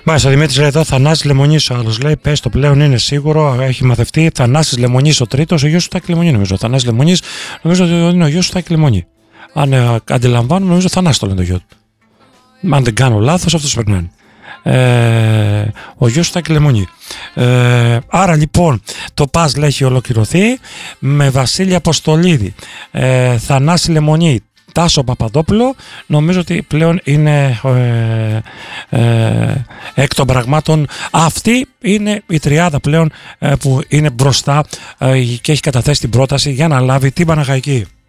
Μάλιστα, ο Δημήτρης λέει εδώ Θανάσης Λεμονής, ο άλλος λέει πες το πλέον είναι σίγουρο, έχει μαθευτεί. Θανάσης Λεμονής ο τρίτος, ο γιος του Τάκη Λεμονή νομίζω. Θανάσης Λεμονής, νομίζω ότι είναι ο γιος του Τάκη Λεμονή. Αν αντιλαμβάνομαι, νομίζω Θανάση το λένε το γιο του. Αν δεν κάνω λάθος, αυτός πρέπει να είναι. Ο γιος του Τάκη Λεμονή. Άρα λοιπόν το παζλ έχει ολοκληρωθεί με Βασίλη Αποστολίδη, Θανάση Λεμονή, Τάσο Παπαδόπουλο. Νομίζω ότι πλέον είναι εκ των πραγμάτων αυτή είναι η τριάδα πλέον που είναι μπροστά και έχει καταθέσει την πρόταση για να λάβει την Παναχαϊκή.